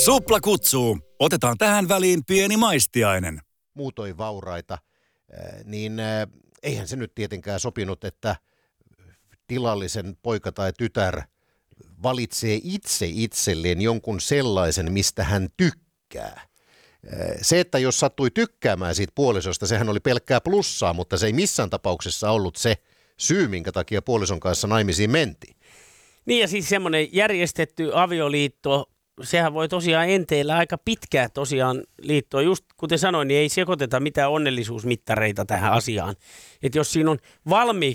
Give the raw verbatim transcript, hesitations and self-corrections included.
Supla kutsuu. Otetaan tähän väliin pieni maistiainen. Muutoin vauraita, niin eihän se nyt tietenkään sopinut, että tilallisen poika tai tytär valitsee itse itselleen jonkun sellaisen, mistä hän tykkää. Se, että jos sattui tykkäämään siitä puolisosta, sehän oli pelkkää plussaa, mutta se ei missään tapauksessa ollut se syy, minkä takia puolison kanssa naimisiin mentiin. Niin ja siis semmoinen järjestetty avioliitto, sehän voi tosiaan enteillä aika pitkää tosiaan liittoa. Just kuten sanoin, niin ei sekoiteta mitään onnellisuusmittareita tähän asiaan. Että jos siinä on valmiiksi